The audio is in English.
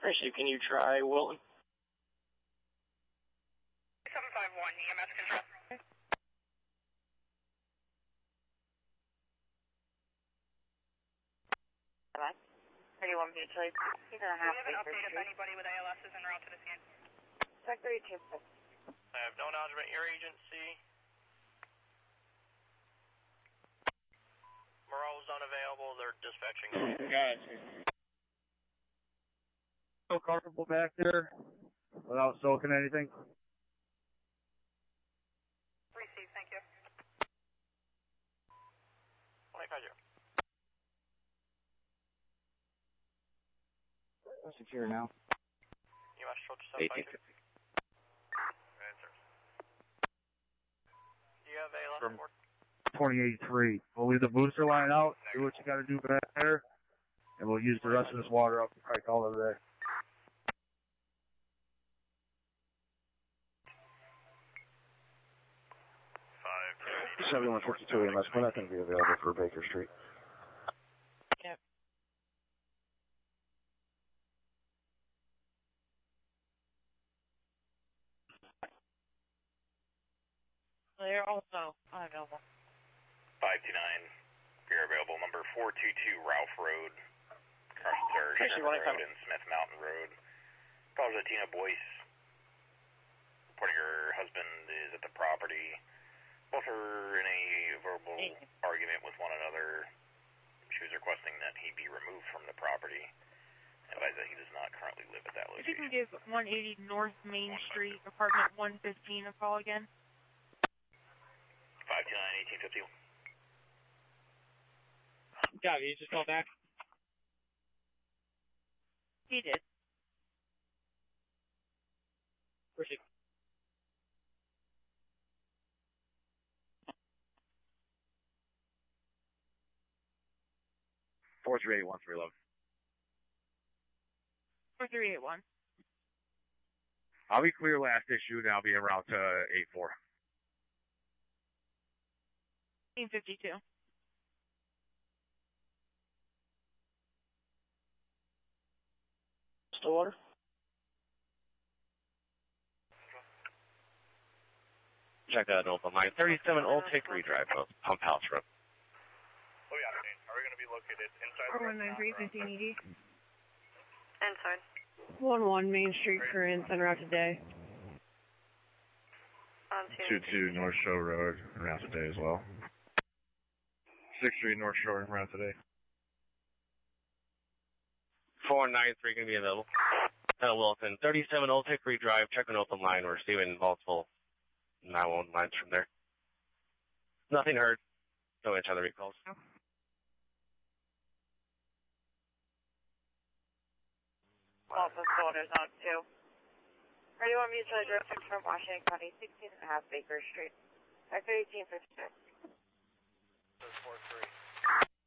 Actually, can you try Wilton? 751, EMS control. Hello? 31 Beach Lake. He's in a half Do we have an Baker update if Street. anybody with ALS is en route to the scene? Check 326. I have no acknowledgement, your agency. Moreau's unavailable, they're dispatching. Gotcha. Feel comfortable back there without soaking anything? Receive, thank you. 25-0. Secure now. EMS approach 1850. Answers. Do you have ALS From report? 2083. We'll leave the booster line out, do what you gotta do back there, and we'll use the rest of this water up to probably call it a day. 7152 EMS, we're not going to be available for Baker Street. Yep. They're also unavailable. 529, you're available. Number 422 Ralph Road, Carson Actually, Road, and Smith Mountain Road. Calls Tina Boyce. Reporting her husband is at the property. Both are in a verbal argument with one another. She was requesting that he be removed from the property. Advise that he does not currently live at that If you location. can give 180 North Main Street, apartment 115, a call again. 529 1851. Got it, you just call back? He did. Proceed. Four three eight one three eleven. 4381. I'll be clear last issue, and I'll be around to 8-4. 1852. Stillwater? Check that open line. 37 Old Hickory Drive, Pump House Road. Oh yeah, are we going to be located inside 4193 1580. Inside. 11 Main Street current en route today. On 22 North Shore Road, en route today as well. 63 North Shore, en route today. 493 going to be available. Wilson. 37 Old Hickory Drive, check an open line. We're receiving multiple 911 lines from there. Nothing heard. No each other recalls. Office orders on 2. 31 Mutual Drift from Washington County, 16.5 Baker Street. Sector 1856. 4-3.